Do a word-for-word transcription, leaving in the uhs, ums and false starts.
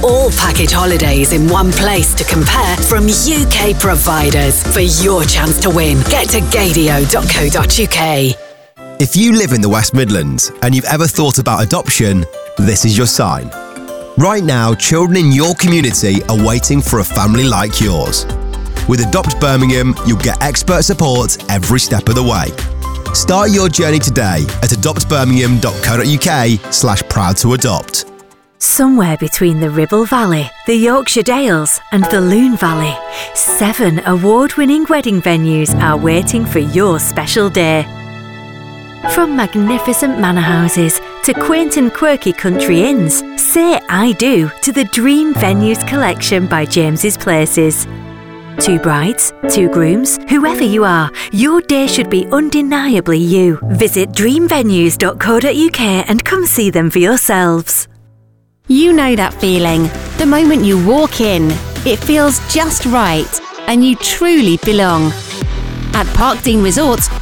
All package holidays in one place to compare from U K providers. For your chance to win, get to gadio dot co dot uk. If you live in the West Midlands and you've ever thought about adoption, this is your sign. Right now, children in your community are waiting for a family like yours. With Adopt Birmingham, you'll get expert support every step of the way. Start your journey today at adopt birmingham dot co dot uk slash proud to adopt. Somewhere between the Ribble Valley, the Yorkshire Dales and the Loon Valley, seven award-winning wedding venues are waiting for your special day. From magnificent manor houses to quaint and quirky country inns, say I do to the Dream Venues collection by James's Places. Two brides, two grooms, whoever you are, your day should be undeniably you. Visit dream venues dot co dot uk and come see them for yourselves. You know that feeling. The moment you walk in, it feels just right and you truly belong. At Park Dean Resorts,